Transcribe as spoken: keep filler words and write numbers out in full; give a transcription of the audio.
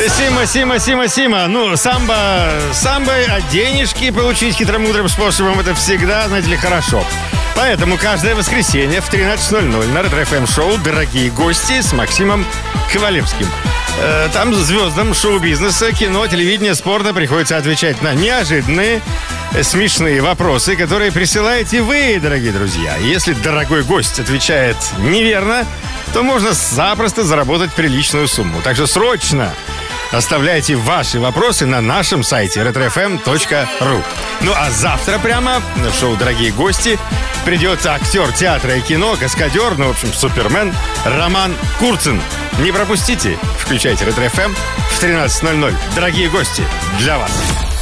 Сима, Сима, Сима, Сима. Ну, самбо, самбо, а денежки получить хитромудрым способом — это всегда, знаете ли, хорошо. Поэтому каждое воскресенье в тринадцать ноль ноль на Ретро-эф эм шоу «Дорогие гости» с Максимом Ковалевским. Там звездам шоу-бизнеса, кино, телевидения, спорта приходится отвечать на неожиданные, смешные вопросы, которые присылаете вы, дорогие друзья. Если дорогой гость отвечает неверно, то можно запросто заработать приличную сумму. Так что срочно оставляйте ваши вопросы на нашем сайте ретро эф эм точка ру. Ну а завтра прямо в шоу «Дорогие гости» придет актер театра и кино, каскадер, ну, в общем, супермен Роман Курцин. Не пропустите. Включайте Ретро-эф эм в тринадцать ноль ноль. Дорогие гости, для вас.